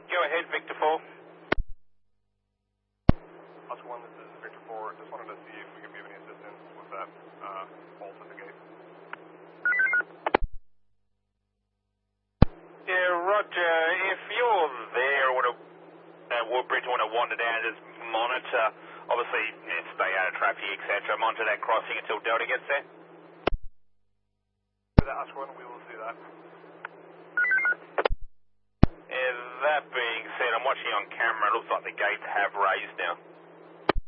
Go ahead, Victor 4. Oscar 1, this is Victor 4. Just wanted to see if we could be of any assistance with that fault at the gate. Yeah, Roger. If you're there, Woodbridge want to wander down and just monitor, obviously, stay out of traffic, etc. Monitor that crossing until Delta gets there. For that Oscar 1, we will do that. That being said, I'm watching on camera. It looks like the gates have raised now.